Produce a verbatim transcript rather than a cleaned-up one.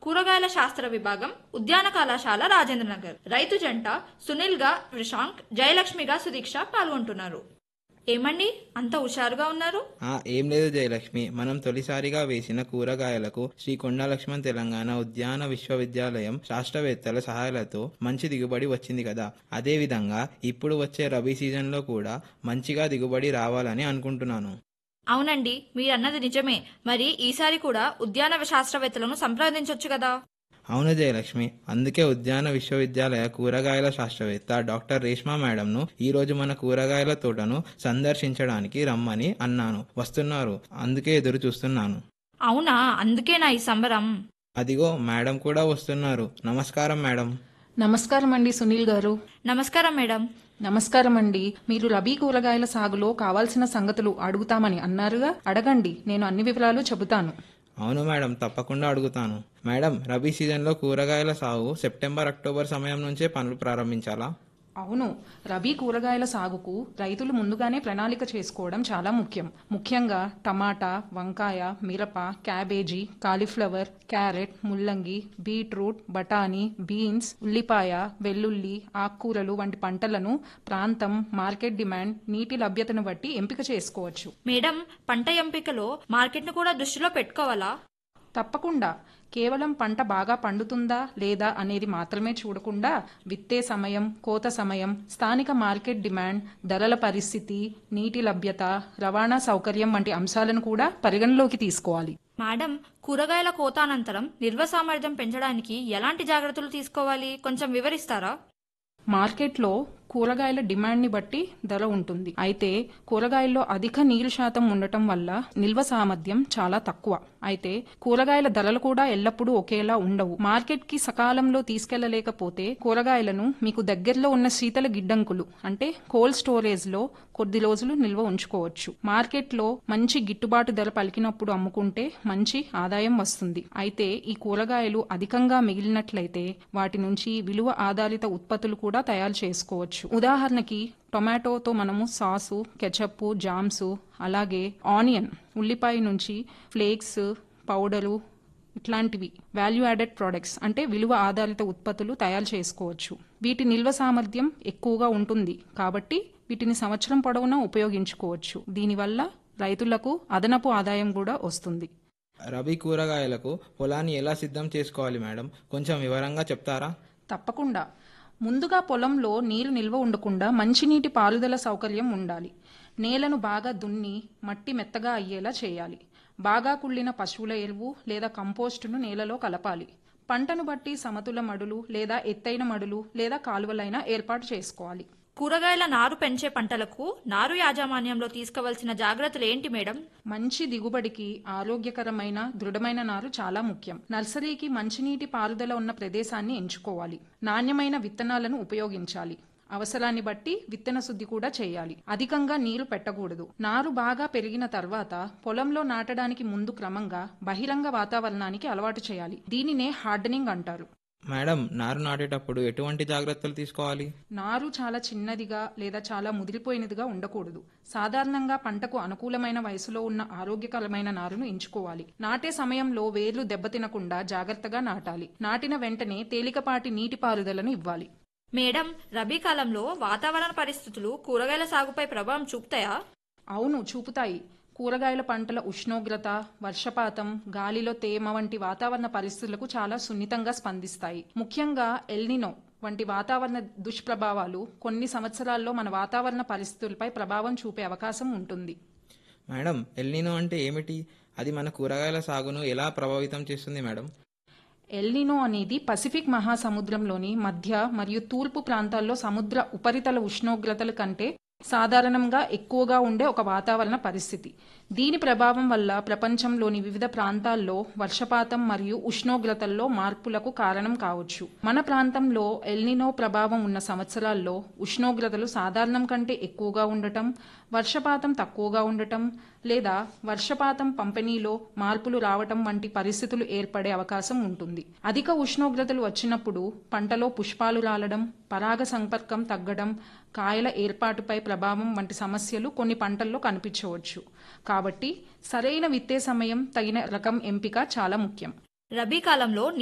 కూరగాయల శాస్త్ర విభాగం, ఉద్యాన కళాశాల, రాజేంద్రనగర్. రైతు జంట సునీల్ గా ప్రశాంక్, జయలక్ష్మిగా సుదీక్ష పాల్గొంటున్నారు. ఏమండి అంత హుషారుగా ఉన్నారు? ఆ ఏం లేదు జయలక్ష్మి, మనం తొలిసారిగా వేసిన కూరగాయలకు శ్రీ కొండా లక్ష్మణ్ తెలంగాణ ఉద్యాన విశ్వవిద్యాలయం శాస్త్రవేత్తల సహాయాలతో మంచి దిగుబడి వచ్చింది కదా. అదే విధంగా ఇప్పుడు వచ్చే రబీ సీజన్లో కూడా మంచిగా దిగుబడి రావాలని అనుకుంటున్నాను. అవునండి, మీరన్నది నిజమే. మరి ఈసారి కూడా ఉద్యాన శాస్త్రవేత్తలను సంప్రదించొచ్చు కదా. అవును జయలక్ష్మి, అందుకే ఉద్యాన విశ్వవిద్యాలయ కూరగాయల శాస్త్రవేత్త డాక్టర్ రేష్మా మేడంను ఈరోజు మన కూరగాయల తోటను సందర్శించడానికి రమ్మని అన్నాను. వస్తున్నారు, అందుకే ఎదురు చూస్తున్నాను. అవునా, అందుకేనా ఈ సంబరం? అదిగో మేడం కూడా వస్తున్నారు. నమస్కారం మేడం. నమస్కారం అండి సునీల్ గారు. నమస్కారం మేడం. నమస్కారం అండి. మీరు రబీ కూరగాయల సాగులో కావాల్సిన సంగతులు అడుగుతామని అన్నారుగా, అడగండి, నేను అన్ని వివరాలు చెబుతాను. అవును మేడం, తప్పకుండా అడుగుతాను. మేడం, రబీ సీజన్లో కూరగాయల సాగు సెప్టెంబర్ అక్టోబర్ సమయం నుంచే పనులు ప్రారంభించాలా? అవును, రబీ కూరగాయల సాగుకు రైతులు ముందుగానే ప్రణాళిక చేసుకోవడం చాలా ముఖ్యం. ముఖ్యంగా టమాటా, వంకాయ, మిరప, క్యాబేజీ, కాలీఫ్లవర్, క్యారెట్, ముల్లంగి, బీట్రూట్, బఠానీ, బీన్స్, ఉల్లిపాయ, వెల్లుల్లి, ఆకుకూరలు వంటి పంటలను ప్రాంతం, మార్కెట్ డిమాండ్, నీటి లభ్యతను బట్టి ఎంపిక చేసుకోవచ్చు. మేడం, పంట ఎంపికలో మార్కెట్ను కూడా దృష్టిలో పెట్టుకోవాలా? తప్పకుండా. కేవలం పంట బాగా పండుతుందా లేదా అనేది మాత్రమే చూడకుండా విత్తే సమయం, కోత సమయం, స్థానిక మార్కెట్ డిమాండ్, ధరల పరిస్థితి, నీటి లభ్యత, రవాణా సౌకర్యం వంటి అంశాలను కూడా పరిగణలోకి తీసుకోవాలి. మేడం, కూరగాయల కోత అనంతరం నిల్వ సామర్థ్యం పెంచడానికి ఎలాంటి జాగ్రత్తలు తీసుకోవాలి, కొంచెం వివరిస్తారా? మార్కెట్లో కూరగాయల డిమాండ్ని బట్టి ధర ఉంటుంది. అయితే కూరగాయల్లో అధిక నీరు శాతం ఉండటం వల్ల నిల్వ సామర్థ్యం చాలా తక్కువ. అయితే కూరగాయల ధరలు కూడా ఎల్లప్పుడూ ఒకేలా ఉండవు. మార్కెట్కి సకాలంలో తీసుకెళ్లలేకపోతే కూరగాయలను మీకు దగ్గరలో ఉన్న శీతల గిడ్డంకులు అంటే కోల్డ్ స్టోరేజ్లో కొద్ది రోజులు నిల్వ ఉంచుకోవచ్చు. మార్కెట్లో మంచి గిట్టుబాటు ధర పలికినప్పుడు అమ్ముకుంటే మంచి ఆదాయం వస్తుంది. అయితే ఈ కూరగాయలు అధికంగా మిగిలినట్లయితే వాటి నుంచి విలువ ఆధారిత ఉత్పత్తులు కూడా తయారు చేసుకోవచ్చు. ఉదాహరణకి టొమాటోతో మనము సాసు, కెచప్, జామ్స్, అలాగే ఆనియన్, ఉల్లిపాయ నుంచి ఫ్లేక్స్, పౌడరు ఇట్లాంటివి వాల్యూ యాడెడ్ ప్రొడక్ట్స్ అంటే విలువ ఆధారిత ఉత్పత్తులు తయారు చేసుకోవచ్చు. వీటి నిల్వ సామర్థ్యం ఎక్కువగా ఉంటుంది కాబట్టి వీటిని సంవత్సరం పొడవునా ఉపయోగించుకోవచ్చు. దీనివల్ల రైతులకు అదనపు ఆదాయం కూడా వస్తుంది. రబీ కూరగాయలకు పొలాన్ని ఎలా సిద్ధం చేసుకోవాలి మేడం, కొంచెం వివరంగా చెప్తారా? తప్పకుండా. ముందుగా పొలంలో నీరు నిల్వ ఉండకుండా మంచినీటి పారుదల సౌకర్యం ఉండాలి. నేలను బాగా దున్ని మట్టి మెత్తగా అయ్యేలా చేయాలి. బాగా కుళ్ళిన పశువుల ఎరువు లేదా కంపోస్టును నేలలో కలపాలి. పంటను బట్టి సమతుల మడులు లేదా ఎత్తైన మడులు లేదా కాలువలైనా ఏర్పాటు చేసుకోవాలి. కూరగాయల నారు పెంచే పంటలకు నారు యాజమాన్యంలో తీసుకోవాల్సిన జాగ్రత్తలు ఏంటి మేడం? మంచి దిగుబడికి ఆరోగ్యకరమైన దృఢమైన నారు చాలా ముఖ్యం. నర్సరీకి మంచినీటి పారుదల ఉన్న ప్రదేశాన్ని ఎంచుకోవాలి. నాణ్యమైన విత్తనాలను ఉపయోగించాలి. అవసరాన్ని బట్టి విత్తన శుద్ధి కూడా చేయాలి. అధికంగా నీరు పెట్టకూడదు. నారు బాగా పెరిగిన తర్వాత పొలంలో నాటడానికి ముందు క్రమంగా బహిరంగ వాతావరణానికి అలవాటు చేయాలి. దీనినే హార్డనింగ్ అంటారు. మేడం, నారు నాటేటప్పుడు ఎటువంటి జాగ్రత్తలు తీసుకోవాలి? నారు చాలా చిన్నదిగా లేదా చాలా ముదిరిపోయినదిగా ఉండకూడదు. సాధారణంగా పంటకు అనుకూలమైన వయసులో ఉన్న ఆరోగ్యకరమైన నారును ఎంచుకోవాలి. నాటే సమయంలో వేర్లు దెబ్బతినకుండా జాగ్రత్తగా నాటాలి. నాటిన వెంటనే తేలికపాటి నీటి పారుదలను ఇవ్వాలి. మేడం, రబీ కాలంలో వాతావరణ పరిస్థితులు కూరగాయల సాగుపై ప్రభావం చూపుతాయా? అవును, చూపుతాయి. కూరగాయల పంటల ఉష్ణోగ్రత, వర్షపాతం, గాలిలో తేమ వంటి వాతావరణ పరిస్థితులకు చాలా సున్నితంగా స్పందిస్తాయి. ముఖ్యంగా ఎల్నినో వంటి వాతావరణ దుష్ప్రభావాలు కొన్ని సంవత్సరాల్లో మన వాతావరణ పరిస్థితులపై ప్రభావం చూపే అవకాశం ఉంటుంది. మేడం, ఎల్నినో అంటే ఏమిటి? అది మన కూరగాయల సాగును ఎలా ప్రభావితం చేస్తుంది మేడం? ఎల్నినో అనేది పసిఫిక్ మహాసముద్రంలోని మధ్య మరియు తూర్పు ప్రాంతాల్లో సముద్ర ఉపరితల ఉష్ణోగ్రతల కంటే సాధారణంగా ఎక్కువగా ఉండే ఒక వాతావరణ పరిస్థితి. దీని ప్రభావం వల్ల ప్రపంచంలోని వివిధ ప్రాంతాల్లో వర్షపాతం మరియు ఉష్ణోగ్రతల్లో మార్పులకు కారణం కావచ్చు. మన ప్రాంతంలో ఎల్నినో ప్రభావం ఉన్న సంవత్సరాల్లో ఉష్ణోగ్రతలు సాధారణం కంటే ఎక్కువగా ఉండటం, వర్షపాతం తక్కువగా ఉండటం లేదా వర్షపాతం పంపిణీలో మార్పులు రావటం వంటి పరిస్థితులు ఏర్పడే అవకాశం ఉంటుంది. అధిక ఉష్ణోగ్రతలు వచ్చినప్పుడు పంటలో పుష్పాలు రాలడం, పరాగ సంపర్కం తగ్గడం, కాయల ఏర్పాటుపై ప్రభావం వంటి సమస్యలు కొన్ని పంటల్లో కనిపించవచ్చు. కాబట్టి సరైన విత్తే సమయం, తగిన రకం ఎంపిక చాలా ముఖ్యం. రబీ కాలంలో